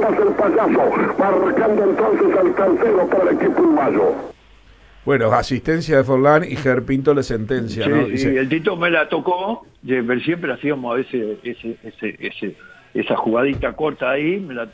va a ser Payaso, marcando entonces al tercero para el equipo uruguayo. Bueno, asistencia de Forlán y Ger Pinto le sentencia, Sí, ¿no? sí, Dice, el Tito me la tocó, pero siempre hacíamos a veces esa jugadita corta ahí, me la